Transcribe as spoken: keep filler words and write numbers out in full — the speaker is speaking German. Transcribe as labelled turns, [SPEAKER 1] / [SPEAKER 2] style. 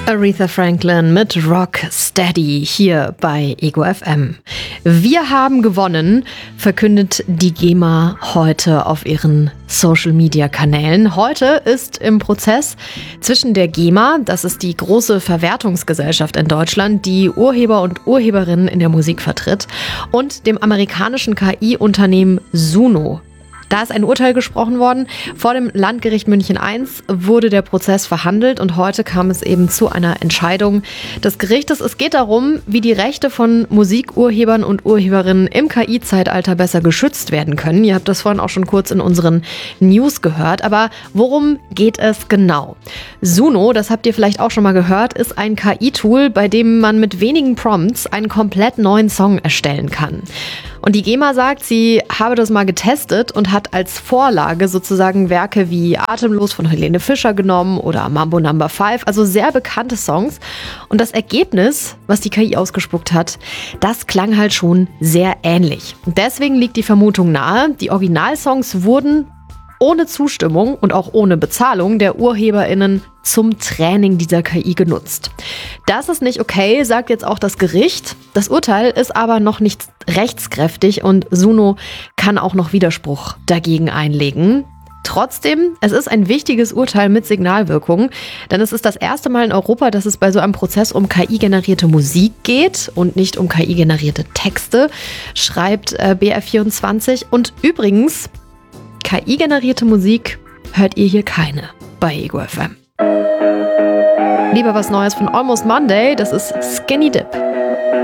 [SPEAKER 1] Aretha Franklin mit Rock Steady hier bei Ego F M. Wir haben gewonnen, verkündet die GEMA heute auf ihren Social-Media-Kanälen. Heute ist im Prozess zwischen der GEMA, das ist die große Verwertungsgesellschaft in Deutschland, die Urheber und Urheberinnen in der Musik vertritt, und dem amerikanischen K I-Unternehmen Suno. Da ist ein Urteil gesprochen worden. Vor dem Landgericht München eins wurde der Prozess verhandelt und heute kam es eben zu einer Entscheidung des Gerichtes. Es geht darum, wie die Rechte von Musikurhebern und Urheberinnen im K I-Zeitalter besser geschützt werden können. Ihr habt das vorhin auch schon kurz in unseren News gehört. Aber worum geht es genau? Suno, das habt ihr vielleicht auch schon mal gehört, ist ein K I-Tool, bei dem man mit wenigen Prompts einen komplett neuen Song erstellen kann. Und die GEMA sagt, sie habe das mal getestet und hat als Vorlage sozusagen Werke wie Atemlos von Helene Fischer genommen oder Mambo Number Five, also sehr bekannte Songs. Und das Ergebnis, was die K I ausgespuckt hat, das klang halt schon sehr ähnlich. Und deswegen liegt die Vermutung nahe, die Originalsongs wurden ohne Zustimmung und auch ohne Bezahlung der UrheberInnen zum Training dieser K I genutzt. Das ist nicht okay, sagt jetzt auch das Gericht. Das Urteil ist aber noch nicht rechtskräftig und Suno kann auch noch Widerspruch dagegen einlegen. Trotzdem, es ist ein wichtiges Urteil mit Signalwirkung, denn es ist das erste Mal in Europa, dass es bei so einem Prozess um K I-generierte Musik geht und nicht um K I-generierte Texte, schreibt äh, B R vierundzwanzig. Und übrigens, K I-generierte Musik hört ihr hier keine bei Ego F M. Lieber was Neues von Almost Monday, das ist Skinny Dip.